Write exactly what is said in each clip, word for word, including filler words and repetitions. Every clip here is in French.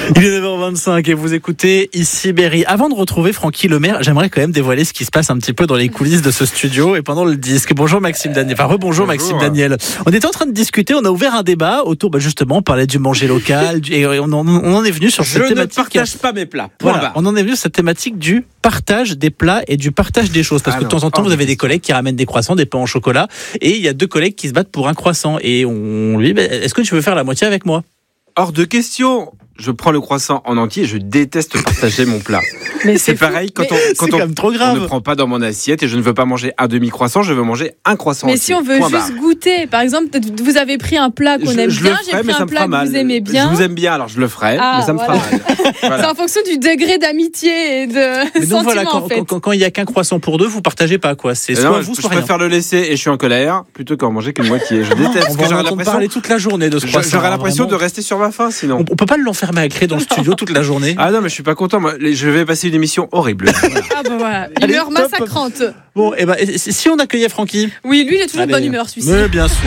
Il est neuf heures vingt-cinq et vous écoutez ici Berry. Avant de retrouver Francky Lemaire, j'aimerais quand même dévoiler ce qui se passe un petit peu dans les coulisses de ce studio et pendant le disque. Bonjour Maxime Daniel. Enfin, rebonjour Maxime Daniel. On était en train de discuter, on a ouvert un débat autour, bah justement, on parlait du manger local et on en, on en est venu sur Je cette thématique. Je ne partage pas mes plats. Voilà, on en est venu sur cette thématique du partage des plats et du partage des choses. Parce ah que non, de temps en temps, vous avez des collègues qui ramènent des croissants, des pains au chocolat et il y a deux collègues qui se battent pour un croissant et on lui dit, bah, est-ce que tu veux faire la moitié avec moi? Hors de question. Je prends le croissant en entier et je déteste partager mon plat. Mais c'est, c'est pareil quand, on, quand on, trop grave. on ne prend pas dans mon assiette et je ne veux pas manger un demi-croissant, je veux manger un croissant. Mais entier. si on veut Point juste barre. goûter, par exemple, vous avez pris un plat qu'on je, aime je bien, ferai, j'ai pris un plat que mal. vous aimez bien. Je vous aime bien, alors je le ferai, ah, mais ça me voilà. fera mal. Voilà. C'est en fonction du degré d'amitié et de mais sentiment, donc voilà, quand, en fait. quand, quand il y a qu'un croissant pour deux, vous partagez pas quoi. C'est soit non, vous, je, soit je rien. préfère le laisser et je suis en colère plutôt qu'en manger qu'une moitié. Je déteste. On que va j'aurais en l'impression parler toute la journée de ce croissant. J'aurais l'impression vraiment. de rester sur ma faim sinon. On, on peut pas l'enfermer à créer dans le studio toute la journée. Ah non, mais je suis pas content. Moi, je vais passer une émission horrible. Ah bah voilà, Allez, humeur top. massacrante. Bon, et ben si on accueillait Francky. Oui, lui il est toujours Allez. de bonne humeur celui-ci. Mais bien sûr.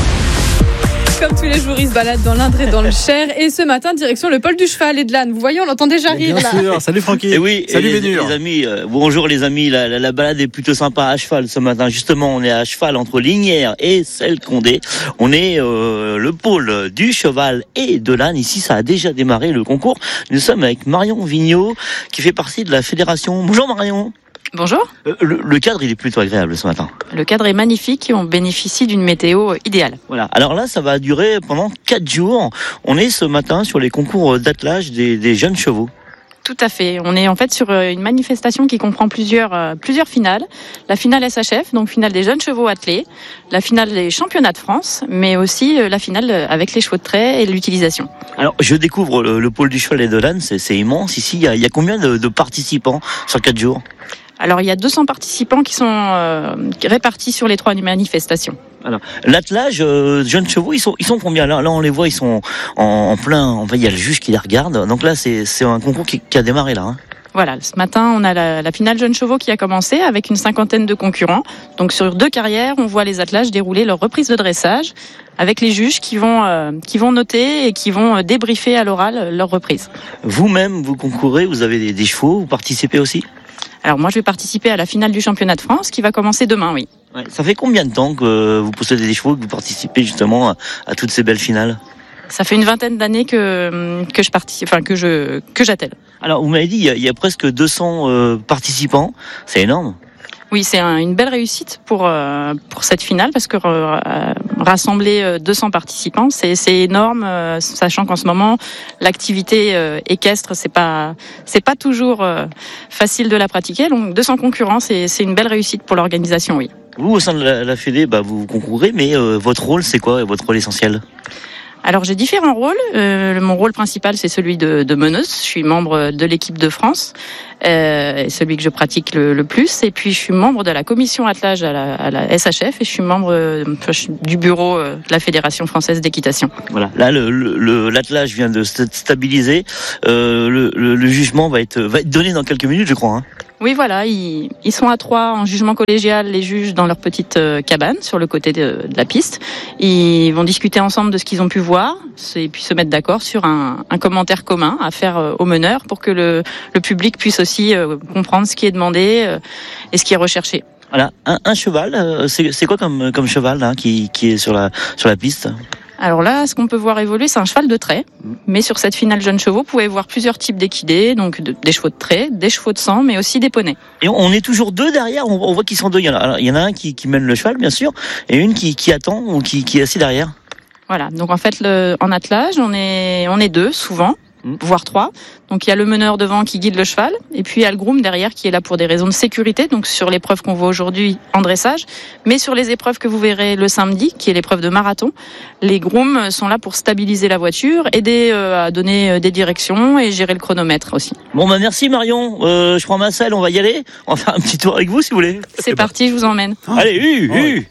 Comme tous les jours, il se balade dans l'Indre et dans le Cher. Et ce matin, direction le pôle du cheval et de l'âne. Vous voyez, on l'entend déjà rire Bien là. sûr. Salut Francky. Et oui, Salut et les, Bénur. les amis, euh, bonjour les amis, la, la, la balade est plutôt sympa à cheval ce matin. Justement, on est à cheval entre Lignières et Celles-Condé. On est euh, le pôle du cheval et de l'âne. Ici, ça a déjà démarré le concours. Nous sommes avec Marion Vigneault qui fait partie de la fédération. Bonjour Marion. Bonjour. Euh, le, le cadre, il est plutôt agréable ce matin. Le cadre est magnifique et on bénéficie d'une météo idéale. Voilà. Alors là, ça va durer pendant quatre jours. On est ce matin sur les concours d'attelage des, des jeunes chevaux. Tout à fait. On est en fait sur une manifestation qui comprend plusieurs euh, plusieurs finales. La finale S H F, donc finale des jeunes chevaux attelés, la finale des championnats de France, mais aussi euh, la finale avec les chevaux de trait et l'utilisation. Alors, je découvre le, le pôle du cheval et de l'âne, c'est, c'est immense. Ici, il y a, il y a combien de, de participants sur quatre jours ? Alors, il y a deux cents participants qui sont euh, répartis sur les trois manifestations. Alors, l'attelage, euh, jeunes chevaux, ils sont, ils sont combien ? Là, là, on les voit, ils sont en, en plein. En fait, il y a le juge qui les regarde. Donc là, c'est, c'est un concours qui, qui a démarré là. Hein. Voilà, ce matin, on a la, la finale jeunes chevaux qui a commencé avec une cinquantaine de concurrents. Donc sur deux carrières, on voit les attelages dérouler leur reprise de dressage avec les juges qui vont euh, qui vont noter et qui vont débriefer à l'oral leur reprise. Vous-même, vous concourez, vous avez des, des chevaux, vous participez aussi ? Alors moi, je vais participer à la finale du championnat de France qui va commencer demain, oui. Ouais, ça fait combien de temps que vous possédez des chevaux, que vous participez justement à, à toutes ces belles finales ? Ça fait une vingtaine d'années que que je participe, enfin que je que j'attelle. Alors, vous m'avez dit, il y a, il y a presque deux cents euh, participants. C'est énorme. Oui, c'est un, une belle réussite pour euh, pour cette finale parce que euh, rassembler deux cents participants, c'est c'est énorme, euh, sachant qu'en ce moment l'activité euh, équestre, c'est pas c'est pas toujours euh, facile de la pratiquer. Donc deux cents concurrents, c'est c'est une belle réussite pour l'organisation, oui. Vous, au sein de la, la Fédé, bah, vous concourez, mais euh, votre rôle, c'est quoi, votre rôle essentiel ? Alors j'ai différents rôles. Euh, mon rôle principal, c'est celui de, de meneuse. Je suis membre de l'équipe de France, euh, et celui que je pratique le, le plus. Et puis je suis membre de la commission attelage à la, à la S H F et je suis membre euh, du bureau euh, de la Fédération française d'équitation. Voilà. Là, le, le, l'attelage vient de se stabiliser. Euh, le, le, le jugement va être va être donné dans quelques minutes, je crois. Hein. Oui, voilà, ils, ils sont à trois en jugement collégial, les juges dans leur petite euh, cabane sur le côté de, de la piste. Ils vont discuter ensemble de ce qu'ils ont pu voir et puis se mettre d'accord sur un, un commentaire commun à faire euh, au meneur pour que le, le public puisse aussi euh, comprendre ce qui est demandé euh, et ce qui est recherché. Voilà, un, un cheval, euh, c'est, c'est quoi comme, comme cheval là, qui, qui est sur la, sur la piste ? Alors là, ce qu'on peut voir évoluer, c'est un cheval de trait. Mais sur cette finale jeunes chevaux, vous pouvez voir plusieurs types d'équidés, donc de, des chevaux de trait, des chevaux de sang, mais aussi des poneys. Et on est toujours deux derrière, on, on voit qu'ils sont deux. Il y en a, alors, il y en a un qui, qui mène le cheval, bien sûr, et une qui, qui attend ou qui, qui est assis derrière. Voilà, donc en fait, le, en attelage, on est, on est deux, souvent, voire trois. Donc il y a le meneur devant qui guide le cheval, et puis il y a le groom derrière qui est là pour des raisons de sécurité, donc sur l'épreuve qu'on voit aujourd'hui en dressage, mais sur les épreuves que vous verrez le samedi, qui est l'épreuve de marathon, les grooms sont là pour stabiliser la voiture, aider euh, à donner des directions et gérer le chronomètre aussi. Bon bah merci Marion, euh, je prends ma selle, on va y aller, on va faire un petit tour avec vous si vous voulez. C'est parti, je vous emmène. Oh. Allez, hu, hu.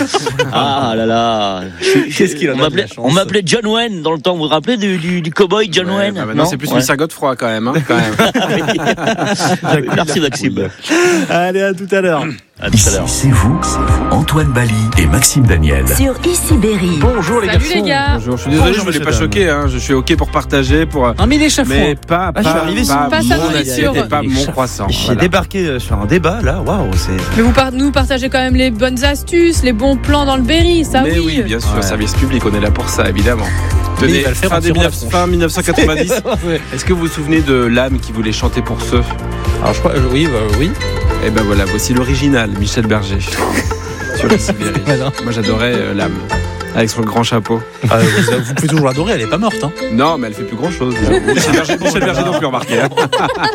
Ah là là, qu'est-ce qu'il en on a m'appelait, on m'appelait John Wayne dans le temps, vous vous rappelez du, du, du cow-boy John ouais, Wayne? bah maintenant non c'est plus ouais. Mister Godefroy. froid quand même. Hein, quand même. Merci Maxime. Allez, à tout à l'heure. À tout à l'heure. C'est vous, Antoine Bali et Maxime Daniel. Sur Ici Berry. Bonjour les Salut garçons. les gars. Bonjour, je suis désolé, Bonjour, je ne voulais monsieur pas Dan. choquer. Hein, je suis ok pour partager, pour. Non mais il est chafouin. Mais pas, Ah, je suis pas, arrivé pas, sur- Pas sa mon nourriture. assiette et pas mon croissant. J'ai Voilà. débarqué euh, sur un débat là, waouh, c'est. Mais vous par- nous partagez quand même les bonnes astuces, les bons plans dans le Berry, ça Mais oui, bien sûr, Ouais. service public, on est là pour ça, évidemment. Mais Tenez, il va le faire fin, en des tirant la dix-neuf tronche. fin mille neuf cent quatre-vingt-dix, est-ce que vous vous souvenez de l'âme qui voulait chanter pour ceux? Alors je crois, oui, bah, oui. Eh ben voilà, voici l'original, Michel Berger. Sur Ici Berry. Voilà. Moi j'adorais euh, l'âme, avec son grand chapeau. Ah, vous, vous pouvez toujours l'adorer, elle est pas morte. Hein. Non, mais elle fait plus grand chose. Michel Berger, Michel Berger non plus remarqué. Hein.